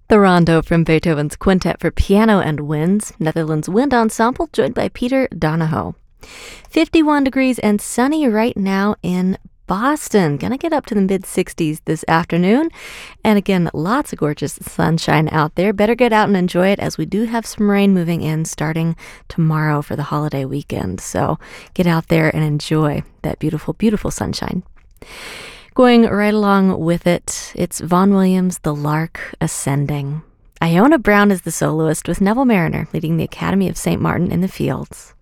The Rondo from Beethoven's Quintet for Piano and Winds, Netherlands Wind Ensemble, joined by Peter Donahoe. 51 degrees and sunny right now in Boston. Gonna get up to the mid-60s this afternoon. And again, lots of gorgeous sunshine out there. Better get out and enjoy it, as we do have some rain moving in starting tomorrow for the holiday weekend. So get out there and enjoy that beautiful, beautiful sunshine. Going right along with it, it's Vaughan Williams' The Lark Ascending. Iona Brown is the soloist, with Neville Marriner leading the Academy of St. Martin in the Fields.